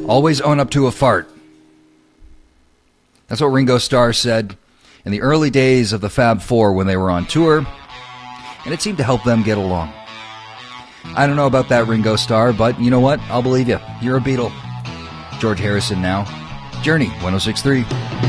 Always own up to a fart. That's what Ringo Starr said in the early days of the Fab Four when they were on tour, and it seemed to help them get along. I don't know about that, Ringo Starr, but you know what? I'll believe you. You're a Beatle. George Harrison now. Journey, 106.3.